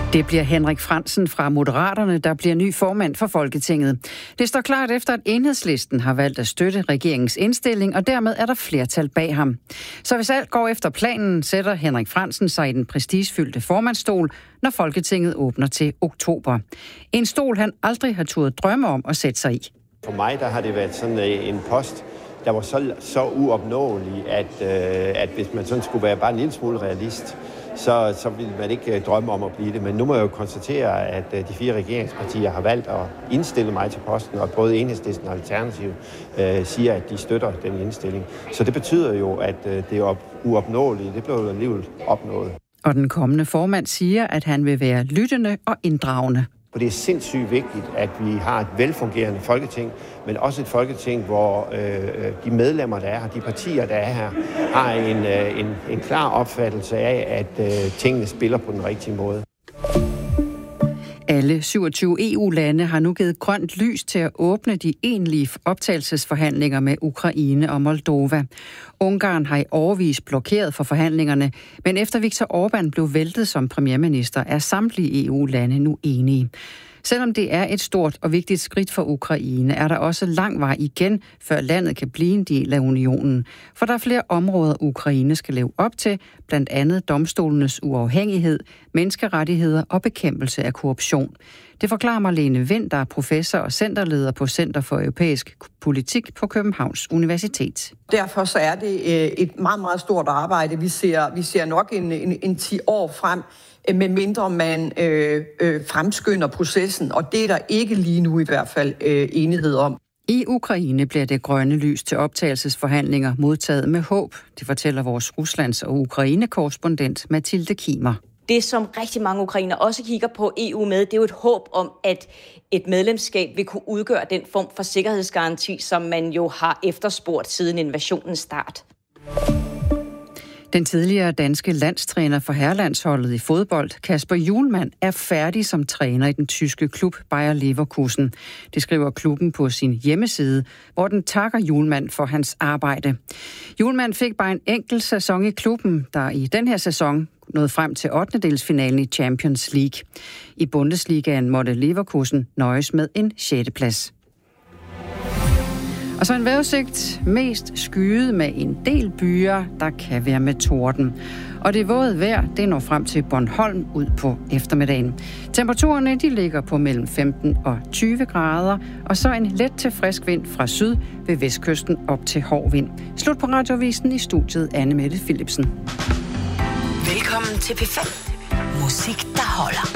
Det bliver Henrik Frandsen fra Moderaterne, der bliver ny formand for Folketinget. Det står klart efter, at Enhedslisten har valgt at støtte regeringens indstilling, og dermed er der flertal bag ham. Så hvis alt går efter planen, sætter Henrik Frandsen sig i den prestigefyldte formandsstol, når Folketinget åbner til oktober. En stol, han aldrig har turde drømme om at sætte sig i. For mig der har det været sådan en post, der var så uopnåelig, at hvis man sådan skulle være bare en lille smule realist, så ville man ikke drømme om at blive det. Men nu må jeg jo konstatere, at de 4 regeringspartier har valgt at indstille mig til posten, og både Enhedslisten og Alternativ siger, at de støtter den indstilling. Så det betyder jo, at det er uopnåeligt. Det blev jo alligevel opnået. Og den kommende formand siger, at han vil være lyttende og inddragende. For det er sindssygt vigtigt, at vi har et velfungerende Folketing, men også et Folketing, hvor de medlemmer, der er her, de partier, der er her, har en klar opfattelse af, at tingene spiller på den rigtige måde. Alle 27 EU-lande har nu givet grønt lys til at åbne de egentlige optagelsesforhandlinger med Ukraine og Moldova. Ungarn har i årevis blokeret for forhandlingerne, men efter Viktor Orbán blev væltet som premierminister, er samtlige EU-lande nu enige. Selvom det er et stort og vigtigt skridt for Ukraine, er der også lang vej igen, før landet kan blive en del af unionen. For der er flere områder, Ukraine skal leve op til, blandt andet domstolenes uafhængighed, menneskerettigheder og bekæmpelse af korruption. Det forklarer Marlene Vind, der er professor og centerleder på Center for Europæisk Politik på Københavns Universitet. Derfor så er det et meget, meget stort arbejde. Vi ser nok en 10 år frem, medmindre man fremskynder processen, og det er der ikke lige nu i hvert fald enighed om. I Ukraine bliver det grønne lys til optagelsesforhandlinger modtaget med håb. Det fortæller vores Ruslands- og Ukraine-korrespondent Mathilde Kimer. Det, som rigtig mange ukrainer også kigger på EU med, det er jo et håb om, at et medlemskab vil kunne udgøre den form for sikkerhedsgaranti, som man jo har efterspurgt siden invasionens start. Den tidligere danske landstræner for herrelandsholdet i fodbold, Kasper Hjulmand, er færdig som træner i den tyske klub Bayer Leverkusen. Det skriver klubben på sin hjemmeside, hvor den takker Hjulmand for hans arbejde. Hjulmand fik bare en enkelt sæson i klubben, der i den her sæson nåede frem til 8. i Champions League. I Bundesligaen måtte Leverkusen nøjes med en 6. plads. Og så en vejrudsigt, mest skyet med en del byer, der kan være med torden. Og det våde vejr, det når frem til Bornholm ud på eftermiddagen. Temperaturerne, de ligger på mellem 15 og 20 grader, og så en let til frisk vind fra syd ved vestkysten op til hård vind. Slut på Radioavisen, i studiet Anne Mette Philipsen. Velkommen til P5. Musik, der holder.